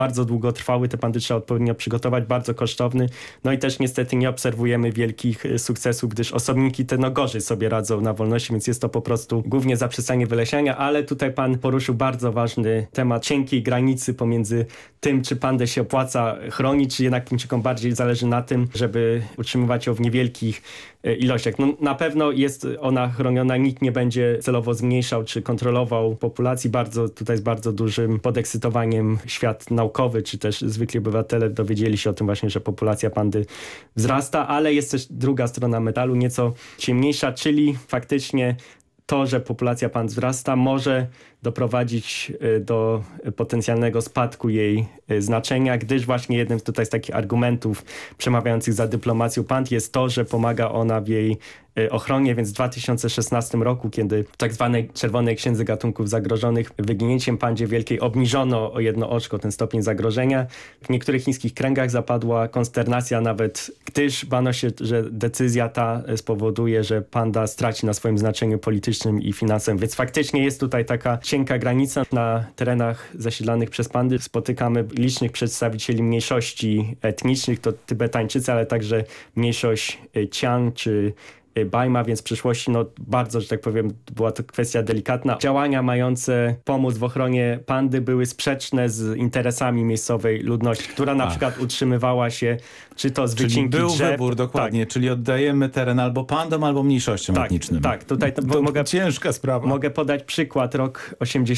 bardzo długotrwały, te pandy trzeba odpowiednio przygotować, bardzo kosztowny. No i też niestety nie obserwujemy wielkich sukcesów, gdyż osobniki te gorzej sobie radzą na wolności, więc jest to po prostu głównie zaprzestanie wylesiania, ale tutaj pan poruszył bardzo ważny temat cienkiej granicy pomiędzy tym, czy pandę się opłaca chronić, czy jednak Chińczykom bardziej zależy na tym, żeby utrzymywać ją w niewielkich ilościach. No, na pewno jest ona chroniona, nikt nie będzie celowo zmniejszał czy kontrolował populacji. Tutaj z bardzo dużym podekscytowaniem świat naukowy, czy też zwykli obywatele dowiedzieli się o tym właśnie, że populacja pandy wzrasta, ale jest też druga strona medalu, nieco ciemniejsza, czyli faktycznie to, że populacja pand wzrasta, może doprowadzić do potencjalnego spadku jej znaczenia, gdyż właśnie jednym tutaj z takich argumentów przemawiających za dyplomacją pand jest to, że pomaga ona w jej ochronie, więc w 2016 roku, kiedy w tak zwanej Czerwonej Księdze Gatunków Zagrożonych wyginięciem pandzie wielkiej obniżono o 1 oczko ten stopień zagrożenia, w niektórych chińskich kręgach zapadła konsternacja nawet, gdyż bano się, że decyzja ta spowoduje, że panda straci na swoim znaczeniu politycznym i finansowym, więc faktycznie jest tutaj taka cienka granica. Na terenach zasiedlanych przez pandy spotykamy licznych przedstawicieli mniejszości etnicznych, to Tybetańczycy, ale także mniejszość Qiang czy Bajma, więc w przyszłości bardzo, że tak powiem, była to kwestia delikatna. Działania mające pomóc w ochronie pandy były sprzeczne z interesami miejscowej ludności, która na przykład utrzymywała się czy to z wycinki był drzew. Wybór, dokładnie, czyli oddajemy teren albo pandom, albo mniejszościom etnicznym. Tak, tutaj ciężka sprawa. Mogę podać przykład. Rok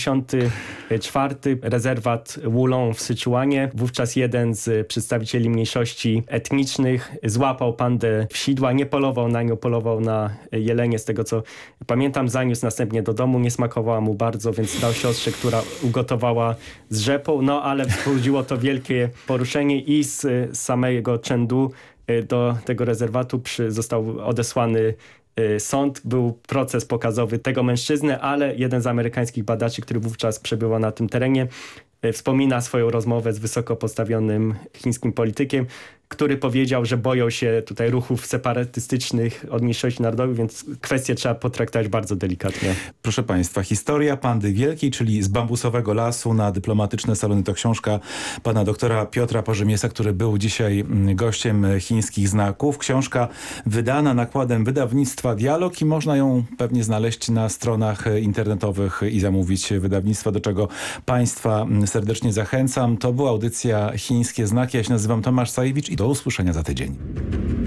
84, rezerwat Wulong w Syczuanie. Wówczas jeden z przedstawicieli mniejszości etnicznych złapał pandę w sidła, nie polował na nią, polował na jelenie, z tego co pamiętam, zaniósł następnie do domu, nie smakowała mu bardzo, więc dał siostrze, która ugotowała z rzepą, ale wzbudziło to wielkie poruszenie i z samego Chengdu do tego rezerwatu został odesłany sąd. Był proces pokazowy tego mężczyzny, ale jeden z amerykańskich badaczy, który wówczas przebywał na tym terenie, wspomina swoją rozmowę z wysoko postawionym chińskim politykiem, który powiedział, że boją się tutaj ruchów separatystycznych od mniejszości narodowych, więc kwestię trzeba potraktować bardzo delikatnie. Proszę Państwa, historia pandy wielkiej, czyli z bambusowego lasu na dyplomatyczne salony, to książka pana doktora Piotra Parzymiesa, który był dzisiaj gościem Chińskich Znaków. Książka wydana nakładem wydawnictwa Dialog i można ją pewnie znaleźć na stronach internetowych i zamówić wydawnictwa, do czego Państwa serdecznie zachęcam. To była audycja Chińskie Znaki. Ja się nazywam Tomasz Sajewicz i do usłyszenia za tydzień.